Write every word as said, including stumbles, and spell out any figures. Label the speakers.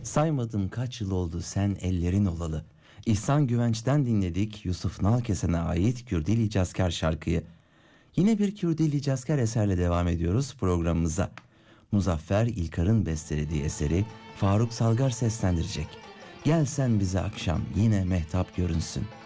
Speaker 1: Saymadım kaç yıl oldu sen ellerin olalı. İhsan Güvenç'ten dinledik Yusuf Nalkesen'e ait Kürdili Cazkar şarkıyı. Yine bir Kürdili Cazkar eserle devam ediyoruz programımıza. Muzaffer İlkar'ın bestelediği eseri Faruk Salgar seslendirecek. Gel sen bize akşam yine mehtap görünsün.